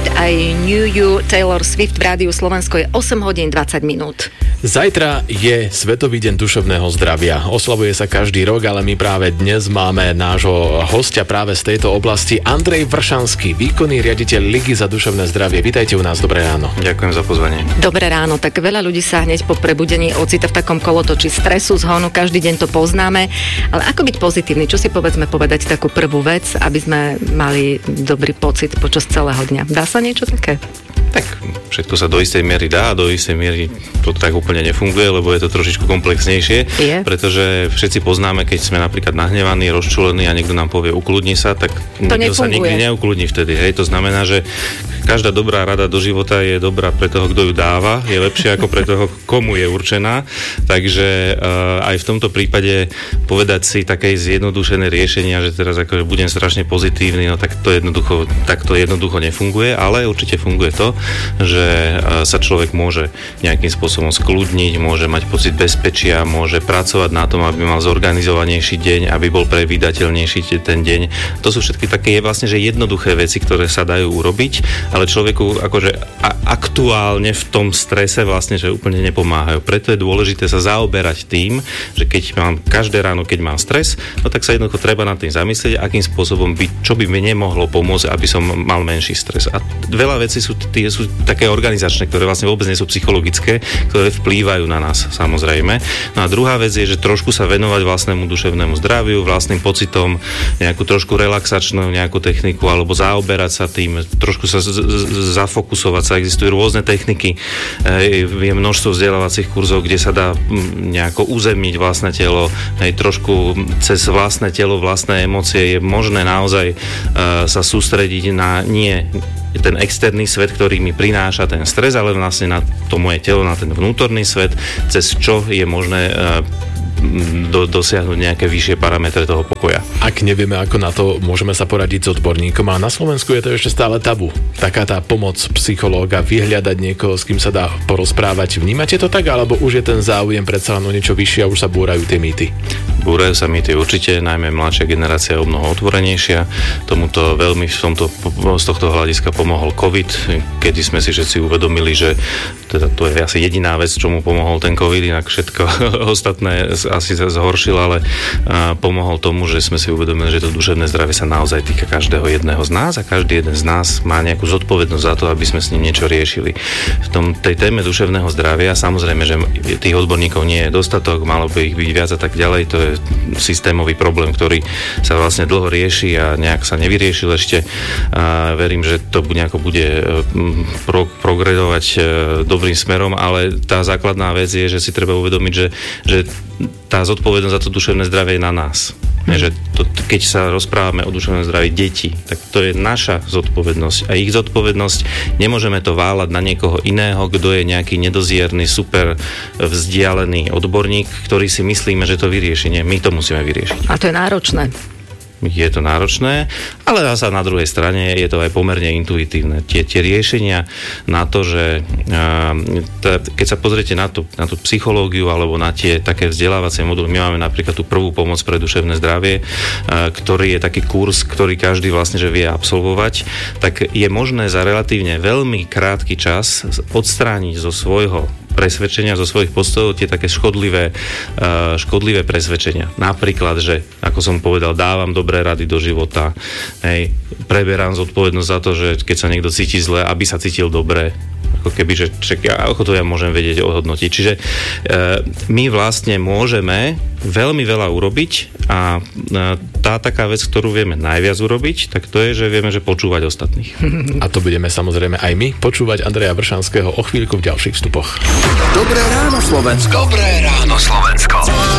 It aj New You Taylor Swift v Rádiu Slovensko je 8 hodín 20 minút. Zajtra je Svetový deň duševného zdravia. Oslavuje sa každý rok, ale my práve dnes máme nášho hostia práve z tejto oblasti, Andrej Vršanský, výkonný riaditeľ Ligy za duševné zdravie. Vítajte u nás, dobré ráno. Ďakujem za pozvanie. Dobré ráno, tak veľa ľudí sa hneď po prebudení ocita v takom kolotočí stresu, zhonu, každý deň to poznáme, ale ako byť pozitívny? Čo si povedzme povedať takú prvú vec, aby sme mali dobrý pocit počas celého dňa? Dá sa niečo také? Tak všetko sa do istej miery dá a do istej miery to tak úplne nefunguje, lebo je to trošičku komplexnejšie, pretože všetci poznáme, keď sme napríklad nahnevaní, rozčúlení a niekto nám povie ukľudni sa, tak nikto sa nikdy neukľudní vtedy. Hej. To znamená, že každá dobrá rada do života je dobrá pre toho, kto ju dáva, je lepšia ako pre toho, komu je určená. Takže aj v tomto prípade povedať si také zjednodušené riešenia, že teraz akože budem strašne pozitívny, no tak to jednoducho nefunguje, ale určite funguje to, že sa človek môže nejakým spôsobom skľudniť, môže mať pocit bezpečia, môže pracovať na tom, aby mal zorganizovanejší deň, aby bol predvídateľnejší ten deň. To sú všetky také vlastne, že jednoduché veci, ktoré sa dajú urobiť, ale človeku akože aktuálne v tom strese vlastne, že úplne nepomáhajú. Preto je dôležité sa zaoberať tým, že keď mám každé ráno, keď mám stres, no tak sa jednoducho treba nad tým zamyslieť, akým spôsobom čo by mi nemohlo pomôcť, aby som mal menší stres. A veľa vecí sú také organizačné, ktoré vlastne vôbec nie sú psychologické, ktoré vplývajú na nás, samozrejme. No a druhá vec je, že trošku sa venovať vlastnému duševnému zdraviu, vlastným pocitom, nejakú trošku relaxačnú nejakú techniku, alebo zaoberať sa tým, trošku sa zafokusovať sa. Existujú rôzne techniky, je množstvo vzdelávacích kurzov, kde sa dá nejako uzemniť vlastné telo, trošku cez vlastné telo, vlastné emócie je možné naozaj sa sústrediť na nie ten externý svet, ktorý mi prináša ten stres, ale vlastne na to moje telo, na ten vnútorný svet, cez čo je možné dosiahnuť nejaké vyššie parametre toho pokoja. Ak nevieme, ako na to, môžeme sa poradiť s odborníkom a na Slovensku je to ešte stále tabu. Taká tá pomoc psychológa, vyhľadať niekoho, s kým sa dá porozprávať. Vnímate to tak, alebo už je ten záujem predsa len o niečo vyššie a už sa búrajú tie mýty? Búrajú sa mýty určite, najmä mladšia generácia je o mnoho otvorenejšia. Tomuto veľmi z tohto hľadiska pomohol COVID, kedy sme si všetci uvedomili, že teda to je asi jediná vec, čomu pomohol ten COVID, inak všetko ostatné asi sa zhoršil, ale pomohol tomu, že sme si uvedomili, že to duševné zdravie sa naozaj týka každého jedného z nás a každý jeden z nás má nejakú zodpovednosť za to, aby sme s ním niečo riešili. V tej téme duševného zdravia samozrejme, že tých odborníkov nie je dostatok, malo by ich byť viac a tak ďalej, to je systémový problém, ktorý sa vlastne dlho rieši a nejak sa nevyriešil ešte. Verím, že to nejako bude progredovať dobrým smerom, ale tá základná vec je, že si treba uvedomiť, že tá zodpovednosť za to duševné zdravie je na nás. Že keď sa rozprávame o duševnom zdraví detí, tak to je naša zodpovednosť a ich zodpovednosť nemôžeme to váľať na niekoho iného, kto je nejaký nedozierny, super vzdialený odborník, ktorý si myslíme, že to vyrieši. Nie, my to musíme vyriešiť. A to je náročné. Je to náročné, ale zasa na druhej strane je to aj pomerne intuitívne. Tie riešenia na to, že keď sa pozriete na tú psychológiu alebo na tie také vzdelávacie moduly, my máme napríklad tú prvú pomoc pre duševné zdravie, ktorý je taký kurz, ktorý každý vlastne že vie absolvovať, tak je možné za relatívne veľmi krátky čas odstrániť zo svojho presvedčenia, zo svojich postojov tie také škodlivé presvedčenia. Napríklad, že, ako som povedal, dávam dobré rady do života, preberám zodpovednosť za to, že keď sa niekto cíti zle, aby sa cítil dobre, ako keby, že ako to ja môžem vedieť ohodnotiť. Čiže my vlastne môžeme veľmi veľa urobiť a tá taká vec, ktorú vieme najviac urobiť, tak to je, že vieme, že počúvať ostatných. A to budeme samozrejme aj my počúvať Andreja Vršanského o chvíľku v ďalších vstupoch. Dobré ráno, Slovensko. Dobré ráno, Slovensko.